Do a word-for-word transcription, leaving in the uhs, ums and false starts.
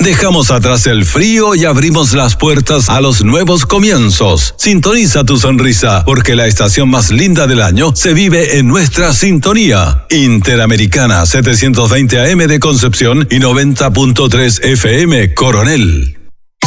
Dejamos atrás el frío y abrimos las puertas a los nuevos comienzos. Sintoniza tu sonrisa, porque la estación más linda del año se vive en nuestra sintonía. Interamericana setecientos veinte A M de Concepción y noventa punto tres F M Coronel.